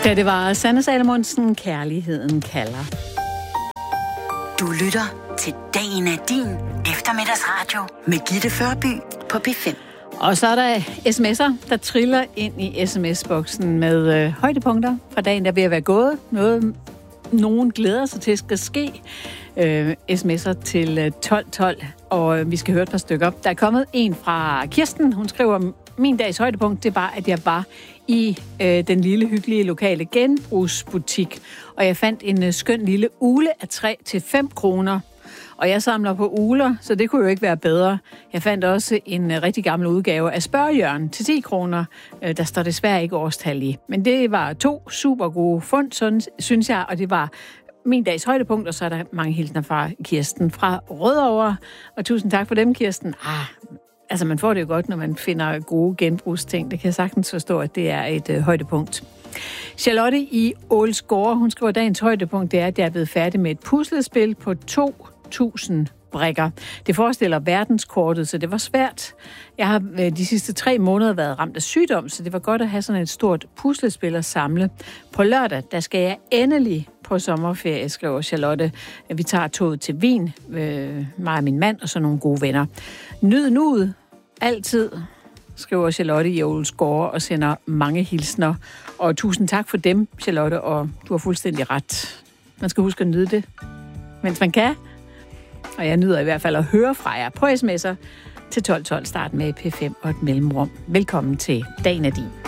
Da det var Sanne Salomonsen, Kærligheden kalder. Du lytter til Dagen er din eftermiddagsradio med Gitte Førby på P5. Og så er der sms'er, der triller ind i sms-boksen med højdepunkter fra dagen, der er ved at være gået. Nogen glæder sig til, skal ske. Sms'er til 1212, og vi skal høre et par stykker. Der er kommet en fra Kirsten. Hun skriver, min dags højdepunkt, det var, at jeg var i den lille, hyggelige lokale genbrugsbutik, og jeg fandt en skøn lille ugle af træ til 5 kroner. Og jeg samler på ugler, så det kunne jo ikke være bedre. Jeg fandt også en rigtig gammel udgave af Spørgejørn til 10 kroner. Der står desværre ikke årstal i. Men det var 2 super gode fund, synes jeg, og det var min dags højdepunkt, og så er der mange hilsner fra Kirsten fra Rødovre. Og tusind tak for dem, Kirsten. Altså, man får det jo godt, når man finder gode genbrugsting. Det kan jeg sagtens forstå, at det er et højdepunkt. Charlotte i Ålsgårde, hun skriver, dagens højdepunkt, det er, at jeg er blevet færdig med et puslespil på 2.000 brikker. Det forestiller verdenskortet, så det var svært. Jeg har de sidste 3 måneder været ramt af sygdom, så det var godt at have sådan et stort puslespil at samle. På lørdag, der skal jeg endelig på sommerferie, skriver Charlotte. Vi tager toget til Wien, mig og min mand og så nogle gode venner. Nyd nuet, altid, skriver Charlotte i Ålsgårde og sender mange hilsner. Og tusind tak for dem, Charlotte, og du har fuldstændig ret. Man skal huske at nyde det, mens man kan. Og jeg nyder i hvert fald at høre fra jer på sms'er til 1212. Start med P5 og et mellemrum. Velkommen til Dagen er din.